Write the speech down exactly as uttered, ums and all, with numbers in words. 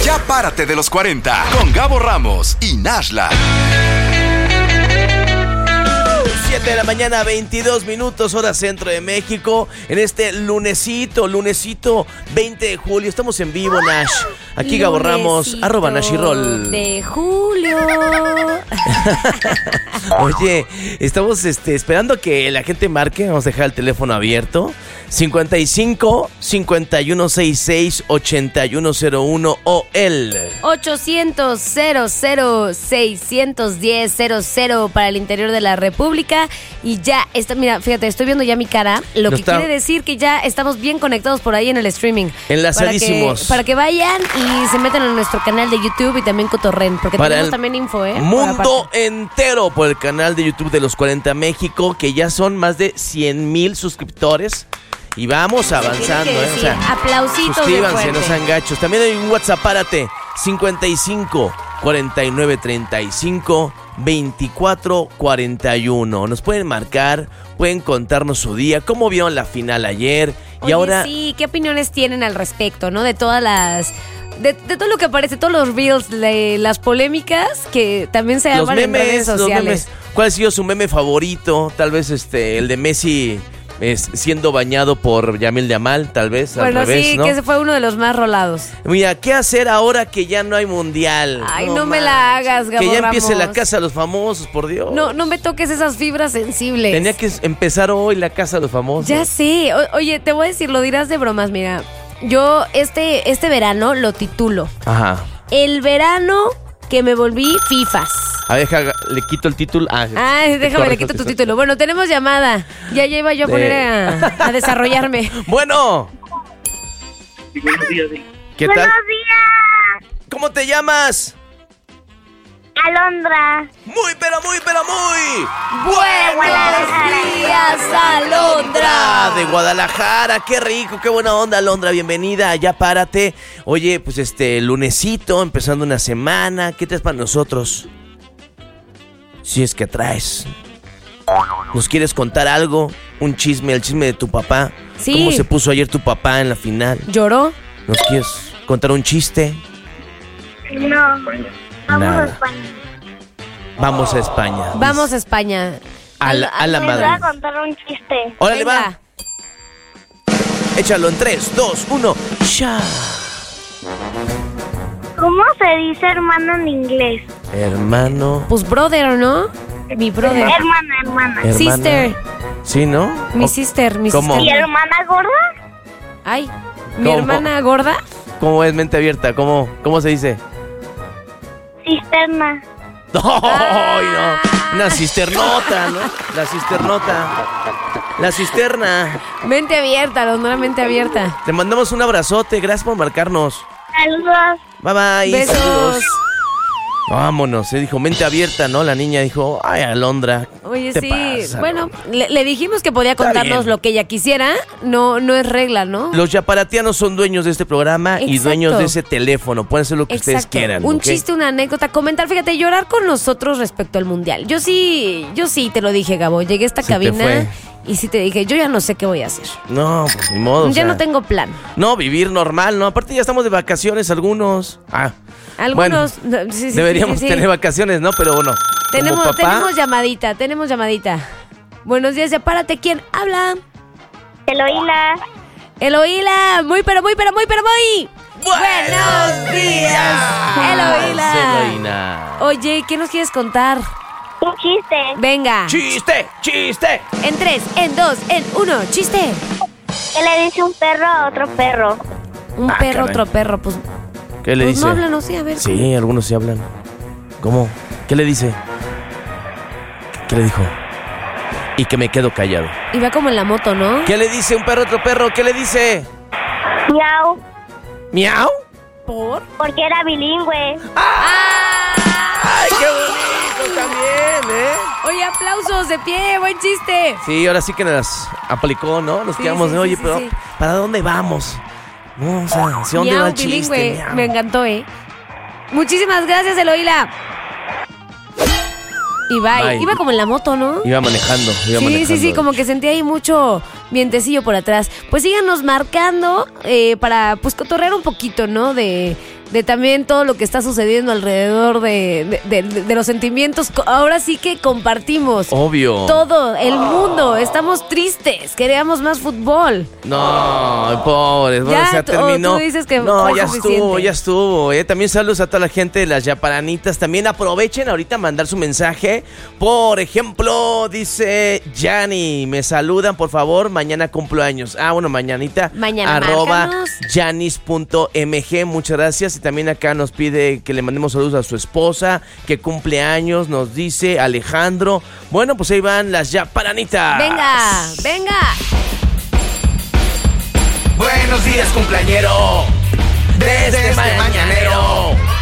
Ya párate de los cuarenta con Gabo Ramos y Nashla. siete de la mañana, veintidós minutos, hora centro de México. En este lunesito, lunesito veinte de julio. Estamos en vivo, Nash. Aquí Gabo Ramos, arroba Nash y Roll. De julio. Oye, estamos este, esperando que la gente marque. Vamos a dejar el teléfono abierto. cincuenta y cinco, cincuenta y uno sesenta y seis, ochenta y uno cero uno o el ochocientos, cero cero, seiscientos diez, cero cero para el interior de la República. Y ya está, mira, fíjate, estoy viendo ya mi cara, lo No que está... quiere decir que ya estamos bien conectados por ahí en el streaming. Enlazadísimos. Para que, para que vayan y se metan en nuestro canal de YouTube y también cotorren, porque para tenemos también info, ¿eh? Mundo entero por el canal de YouTube de los cuarenta México, que ya son más de cien mil suscriptores. Y vamos avanzando, ¿eh? O sea, aplausitos. Suscríbanse, no sean gachos. También hay un WhatsApp, párate. cincuenta y cinco, cuarenta y nueve, treinta y cinco, veinticuatro, cuarenta y uno. Nos pueden marcar, pueden contarnos su día, cómo vieron la final ayer. Oye, y ahora... sí, ¿qué opiniones tienen al respecto, no? De todas las... De, de todo lo que aparece, todos los reels, de las polémicas que también se los arman en redes los sociales. memes. ¿Cuál ha sido su meme favorito? Tal vez este, el de Messi... Es siendo bañado por Yamil Yamal, tal vez, bueno, al revés, sí, ¿no? que ese fue uno de los más rolados. Mira, ¿qué hacer ahora que ya no hay mundial? Ay, no, no me la hagas, Gabo Que ya Ramos. empiece la casa de los famosos, por Dios. No, no me toques esas fibras sensibles. Tenía que empezar hoy la casa de los famosos. Ya sé. O, oye, te voy a decir, lo dirás de bromas, mira. Yo este, este verano lo titulo. Ajá. El verano que me volví fifas. A ver, deja, le quito el título. Ah, Ay, déjame, le quito tu título. Bueno, tenemos llamada. Ya, ya iba yo a de... poner a, a desarrollarme. Bueno. Buenos días. ¿Qué Buenos tal? días. ¿Cómo te llamas? Alondra. Muy, pero muy, pero muy. Buenos días, Alondra. De Guadalajara, qué rico, qué buena onda, Alondra, bienvenida, ya párate. Oye, pues este, lunesito, empezando una semana, ¿qué traes para nosotros? Si es que traes. ¿Nos quieres contar algo? Un chisme, el chisme de tu papá. Sí. ¿Cómo se puso ayer tu papá en la final? ¿Lloró? ¿Nos quieres contar un chiste? No. Vamos Nada. a España. Vamos a España. Vamos a España. A la, a la Les voy madre. a contar un chiste. Órale, Venga. va. Échalo en tres, dos, uno. ¡Ya! ¿Cómo se dice hermano en inglés? Hermano. Pues brother, ¿no? Mi brother. Hermana, hermana. Hermana. Sister. Sí, ¿no? Mi O- sister, mi ¿Cómo? ¿Y sister. hermana gorda? Ay, mi ¿Cómo? hermana gorda. ¿Cómo es mente abierta? ¿Cómo, cómo se dice? Cisterna. ¡Ay, no! Una cisternota, ¿no? La cisternota. La cisterna. Mente abierta, Alondra, mente abierta. Te mandamos un abrazote. Gracias por marcarnos. Saludos. Bye, bye. Besos. Saludos. Vámonos. Se dijo mente abierta, ¿no? La niña dijo, ay, Alondra. Oye, ¿qué sí. pasa, Bueno, Alondra? le, le dijimos que podía Está contarnos bien. lo que ella quisiera. No, no es regla, ¿no? Los yaparatianos son dueños de este programa y Exacto. dueños de ese teléfono. Pueden hacer lo que ustedes Exacto. quieran. Un ¿ok? chiste, una anécdota, comentar. Fíjate, llorar con nosotros respecto al mundial. Yo sí, yo sí te lo dije, Gabo. Llegué a esta Se te cabina fue. y sí te dije, yo ya no sé qué voy a hacer. No, pues ni modo. o ya sea, no tengo plan. No, vivir normal, ¿no? Aparte ya estamos de vacaciones algunos. Ah, Algunos, bueno, no, sí, sí, deberíamos sí, sí, sí. tener vacaciones, ¿no? Pero bueno, Tenemos, como papá, tenemos llamadita, tenemos llamadita. Buenos días, ya párate. ¿Quién habla? Eloíla. Eloíla. Muy, pero muy, pero muy, pero muy. ¡Buenos días! Eloíla. Eloína. Oye, ¿qué nos quieres contar? Un chiste. Venga. ¡Chiste! ¡Chiste! En tres, en dos, en uno. Chiste. ¿Qué le dice un perro a otro perro? Un Ah, perro, caray. otro perro. Pues, ¿Qué le pues dice? no hablan, no sé, a ver. Sí, algunos sí hablan. ¿Cómo? ¿Qué le dice? ¿Qué le dijo? Y que me quedo callado. Y va como en la moto, ¿no? ¿Qué le dice un perro a otro perro? ¿Qué le dice? Miau. ¿Miau? ¿Por? Porque era bilingüe. ¡Ay, qué bonito también, eh! Oye, aplausos de pie, buen chiste. Sí, ahora sí que nos aplicó, ¿no? Nos Sí, quedamos sí, de, sí, oye, sí, pero sí. ¿para dónde vamos? No, o sea, ¿hacia dónde Miau, va el chiste? bilingüe. Miau. Me encantó, ¿eh? Muchísimas gracias, Eloíla. Y bye. Bye. Iba como en la moto, ¿no? Iba manejando, iba Sí, manejando. sí, sí, como que sentí ahí mucho, vientecillo por atrás. Pues síganos marcando eh, para pues cotorrear un poquito, ¿no? De, de también todo lo que está sucediendo alrededor de, de, de, de los sentimientos. Ahora sí que compartimos. Obvio. Todo, el mundo. Estamos tristes. Queríamos más fútbol. No, pobres. Bueno, Ya, se tú- terminó. tú dices que no, fue ya suficiente. estuvo, ya estuvo. Eh. También saludos a toda la gente de las Yaparanitas. También aprovechen ahorita a mandar su mensaje. Por ejemplo, dice Yanni, me saludan, por favor. Mañana cumplo años. Ah, bueno, mañanita. Mañana Arroba márcanos. Yanis punto m g. Muchas gracias. Y también acá nos pide que le mandemos saludos a su esposa, que cumple años, nos dice Alejandro. Bueno, pues ahí van las Yaparanitas. Venga, venga. Buenos días, cumpleañero. Desde, este mañanero.